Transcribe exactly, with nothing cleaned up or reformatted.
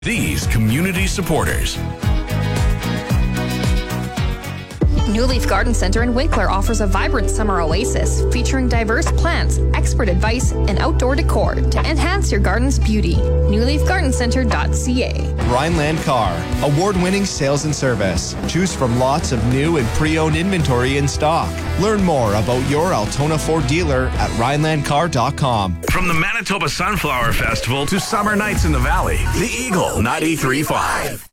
These community supporters. New Leaf Garden Center in Winkler offers a vibrant summer oasis featuring diverse plants, expert advice, and outdoor decor to enhance your garden's beauty. new leaf garden center dot c a. Rhineland Car, award-winning sales and service. Choose from lots of new and pre-owned inventory in stock. Learn more about your Altona Ford dealer at rhineland car dot com. From the Manitoba Sunflower Festival to summer nights in the valley, the Eagle ninety-three point five.